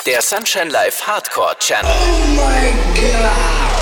Der Sunshine Live Hardcore Channel. Oh my God.